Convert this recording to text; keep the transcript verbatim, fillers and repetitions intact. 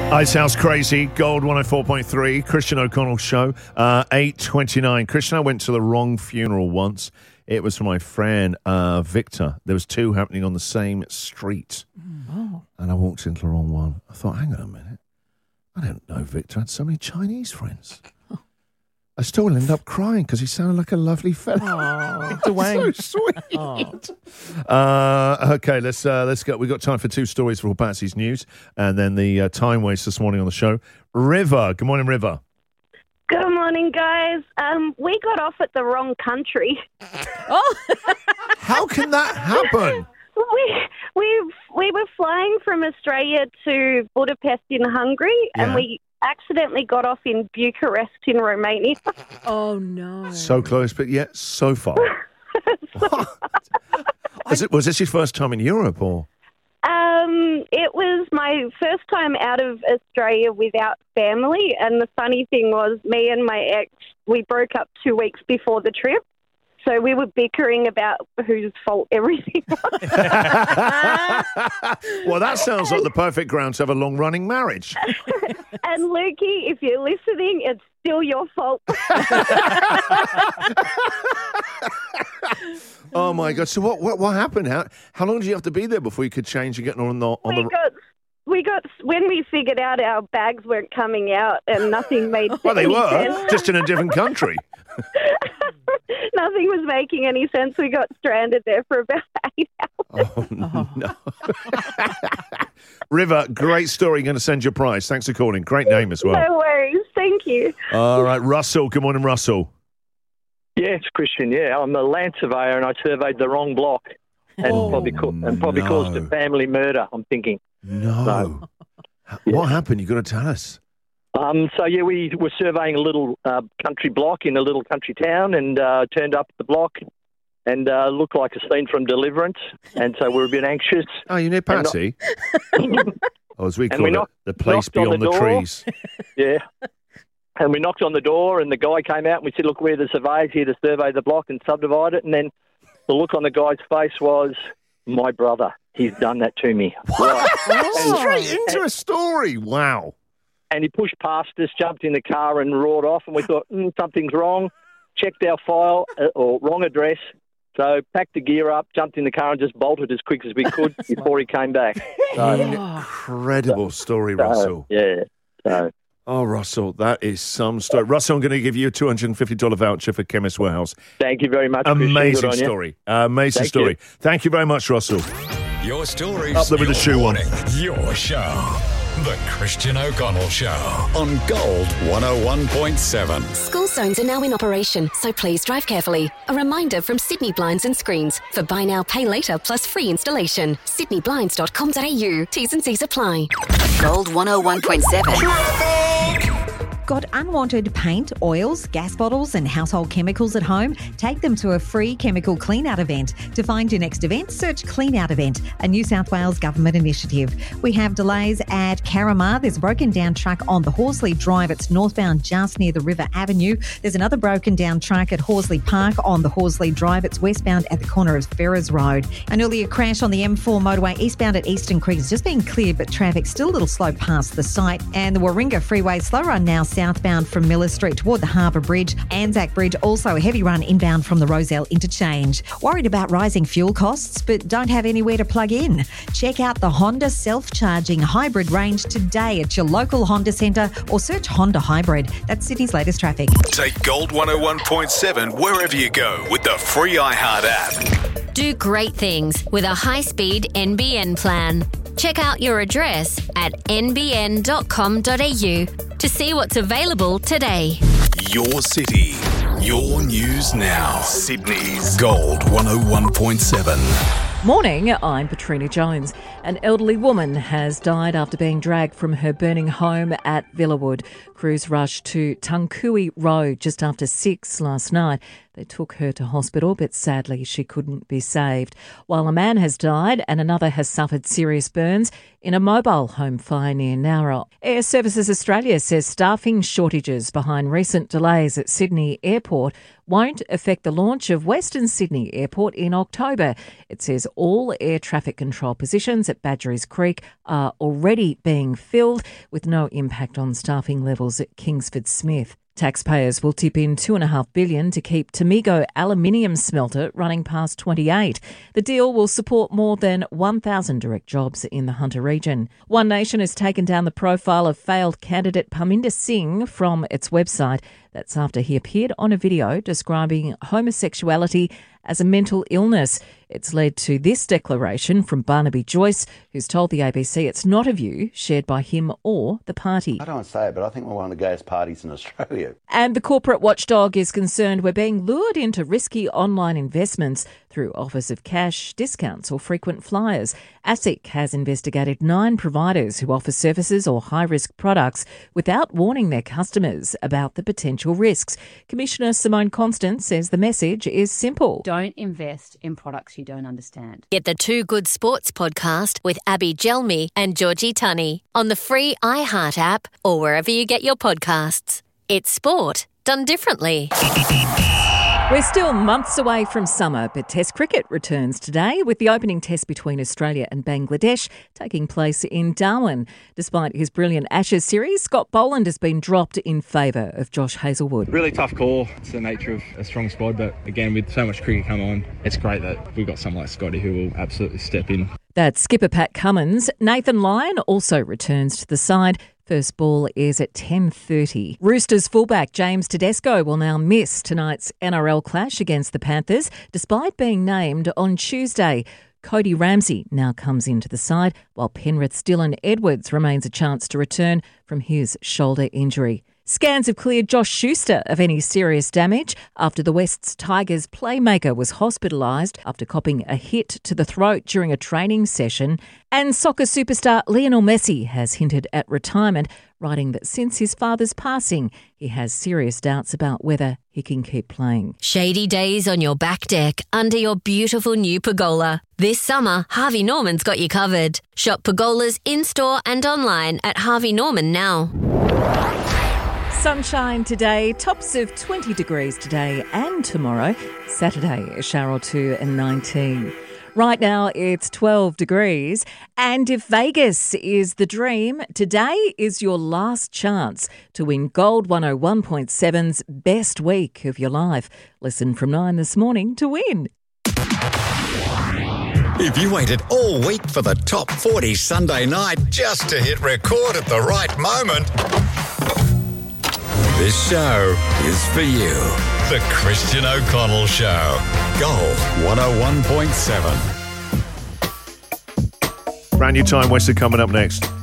It sounds crazy. Gold one oh four point three, Christian O'Connell Show, uh, eight twenty-nine. Christian, I went to the wrong funeral once. It was for my friend uh, Victor. There was two happening on the same street. Oh. And I walked into the wrong one. I thought, hang on a minute. I don't know Victor. I had so many Chinese friends. I still ended up crying because he sounded like a lovely fella. Dwayne. So sweet. Oh. Uh, okay, let's uh, let's go. We've got time for two stories for Patsy's News and then the uh, time waste this morning on the show. River. Good morning, River. Good morning, guys. Um, we got off at the wrong country. Oh. How can that happen? We we we were flying from Australia to Budapest in Hungary, Yeah. and we accidentally got off in Bucharest in Romania. Oh, no. So close, but yet so far. What? Was it? Was this your first time in Europe, or? Um, it was my first time out of Australia without family, and the funny thing was, me and my ex, we broke up two weeks before the trip. So we were bickering about whose fault everything was. Well, that sounds like the perfect ground to have a long-running marriage. And Lukey, if you're listening, it's still your fault. Oh my God! So what? What, what happened? How how long did you have to be there before you could change and get on the on we the? got, we got when we figured out our bags weren't coming out and nothing made Well, they any were sense. just in a different country. Nothing was making any sense. We got stranded there for about eight hours. Oh no! River, great story. Going to send you a prize. Thanks for calling. Great name as well. No worries. Thank you. All right, Russell. Good morning, Russell. Yeah, it's Christian. Yeah, I'm a land surveyor and I surveyed the wrong block and Oh, probably co- and probably no. caused a family murder. I'm thinking. No. What happened? You got to tell us. Um, so yeah, we were surveying a little uh, country block in a little country town, and uh, turned up at the block, and uh, looked like a scene from Deliverance, and so we were a bit anxious. Oh, you near And Patsy? Or as we And call we it, knocked- the place knocked on beyond the the, door. trees. Yeah. And we knocked on the door, and the guy came out, and we said, look, we're the surveyors here to survey the block and subdivide it. And then the look on the guy's face was, my brother, he's done that to me. Right. Straight into a story. Wow. And he pushed past us, jumped in the car and roared off, and we thought, mm, something's wrong. Checked our file, uh, or wrong address. So packed the gear up, jumped in the car and just bolted as quick as we could before he came back. So, Incredible story, so, Russell. yeah. So, Oh, Russell, that is some story. Russell, I'm going to give you a two hundred fifty dollars voucher for Chemist Warehouse. thank you very much, Christian. Amazing Good on you. story. Uh, amazing Thank story. you. Thank you very much, Russell. Your stories, Up there with your the shoe on. morning, your show. The Christian O'Connell Show on Gold one oh one point seven. School zones are now in operation, so please drive carefully. A reminder from Sydney Blinds and Screens for buy now, pay later plus free installation. sydney blinds dot com dot a u. T's and C's apply. Gold one oh one point seven. Got unwanted paint, oils, gas bottles and household chemicals at home? Take them to a free chemical clean-out event. To find your next event, search Clean Out Event, a New South Wales government initiative. We have delays at Carramar. There's a broken down truck on the Horsley Drive. It's northbound just near the River Avenue. There's another broken down truck at Horsley Park on the Horsley Drive. It's westbound at the corner of Ferrers Road. An earlier crash on the M four motorway eastbound at Eastern Creek is just being cleared, but traffic's still a little slow past the site. And the Warringah Freeway slow run now southbound from Miller Street toward the Harbour Bridge. Anzac Bridge also a heavy run inbound from the Rozelle interchange. Worried about rising fuel costs but don't have anywhere to plug in? Check out the Honda self-charging hybrid range today at your local Honda centre or search Honda Hybrid. That's Sydney's latest traffic. Take Gold one oh one point seven wherever you go with the free iHeart app. Do great things with a high-speed N B N plan. Check out your address at n b n dot com dot a u to see what's available today. Your city, your news now. Sydney's Gold one oh one point seven. Morning, I'm Katrina Jones. An elderly woman has died after being dragged from her burning home at Villawood. Crews rushed to Tunkui Road just after six last night. They took her to hospital, but sadly she couldn't be saved. While a man has died and another has suffered serious burns in a mobile home fire near Nowra. Air Services Australia says staffing shortages behind recent delays at Sydney Airport won't affect the launch of Western Sydney Airport in October. It says all air traffic control positions at Badgerys Creek are already being filled, with no impact on staffing levels at Kingsford Smith. Taxpayers will tip in two point five billion dollars to keep Tomigo aluminium smelter running past twenty-eight. The deal will support more than one thousand direct jobs in the Hunter region. One Nation has taken down the profile of failed candidate Parminder Singh from its website. That's after he appeared on a video describing homosexuality as a mental illness. It's led to this declaration from Barnaby Joyce, who's told the A B C it's not a view shared by him or the party. I don't want to say it, but I think we're one of the gayest parties in Australia. And the corporate watchdog is concerned we're being lured into risky online investments through offers of cash, discounts or frequent flyers. ASIC has investigated nine providers who offer services or high-risk products without warning their customers about the potential risks. Commissioner Simone Constant says the message is simple. Don't invest in products you don't understand. Get the Two Good Sports podcast with Abby Gelmi and Georgie Tunney on the free iHeart app or wherever you get your podcasts. It's sport done differently. We're still months away from summer, but Test cricket returns today with the opening test between Australia and Bangladesh taking place in Darwin. Despite his brilliant Ashes series, Scott Boland has been dropped in favour of Josh Hazlewood. Really tough call. It's the nature of a strong squad, but again, with so much cricket come on, it's great that we've got someone like Scotty who will absolutely step in. That's skipper Pat Cummins. Nathan Lyon also returns to the side. First ball is at ten thirty. Roosters fullback James Tedesco will now miss tonight's N R L clash against the Panthers, despite being named on Tuesday. Cody Ramsey now comes into the side, while Penrith's Dylan Edwards remains a chance to return from his shoulder injury. Scans have cleared Josh Schuster of any serious damage after the West's Tigers playmaker was hospitalised after copping a hit to the throat during a training session. And soccer superstar Lionel Messi has hinted at retirement, writing that since his father's passing, he has serious doubts about whether he can keep playing. Shady days on your back deck under your beautiful new pergola. This summer, Harvey Norman's got you covered. Shop pergolas in-store and online at Harvey Norman now. Sunshine today, tops of twenty degrees today and tomorrow. Saturday, a shower or two and nineteen. Right now, it's twelve degrees. And if Vegas is the dream, today is your last chance to win Gold one oh one point seven's best week of your life. Listen from nine this morning to win. If you waited all week for the top forty Sunday night just to hit record at the right moment, this show is for you. The Christian O'Connell Show. Gold one oh one point seven. Brand new Time Wester coming up next.